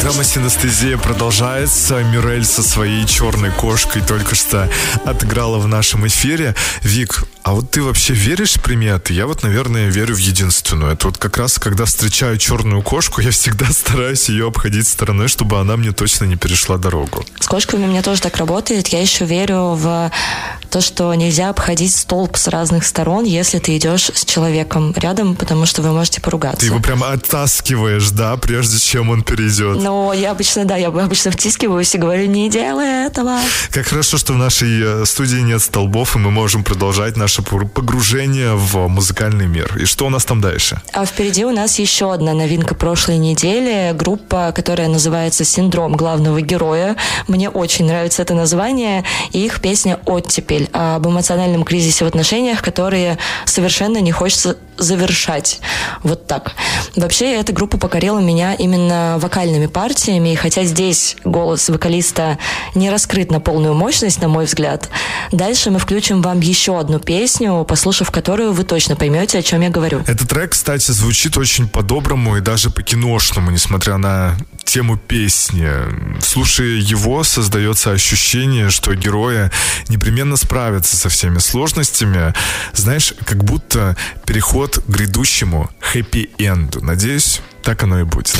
Программа «Синестезия» продолжается. Мирель со своей черной кошкой только что отыграла в нашем эфире. Вик, а вот ты вообще веришь в приметы? Я вот, наверное, верю в единственную. Это вот как раз, когда встречаю черную кошку, я всегда стараюсь ее обходить стороной, чтобы она мне точно не перешла дорогу. С кошками у меня тоже так работает. Я еще верю в то, что нельзя обходить столб с разных сторон, если ты идешь с человеком рядом, потому что вы можете поругаться. Ты его прямо оттаскиваешь, да, прежде чем он перейдет. Но я обычно втискиваюсь и говорю: не делай этого. Как хорошо, что в нашей студии нет столбов, и мы можем продолжать наше погружение в музыкальный мир. И что у нас там дальше? А впереди у нас еще одна новинка прошлой недели. Группа, которая называется «Синдром главного героя». Мне очень нравится это название. И их песня «Оттепель» об эмоциональном кризисе в отношениях, которые совершенно не хочется завершать. Вот так. Вообще, эта группа покорила меня именно вокальными партиями, и хотя здесь голос вокалиста не раскрыт на полную мощность, на мой взгляд, дальше мы включим вам еще одну песню, послушав которую вы точно поймете, о чем я говорю. Этот трек, кстати, звучит очень по-доброму и даже по-киношному, несмотря на тему песни. Слушая его, создается ощущение, что герои непременно справятся со всеми сложностями. Знаешь, как будто переход к грядущему хэппи-энду. Надеюсь, так оно и будет.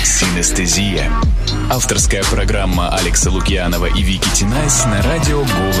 Синестезия. Авторская программа Алекса Лукьянова и Вики Тинайс на радио Голос.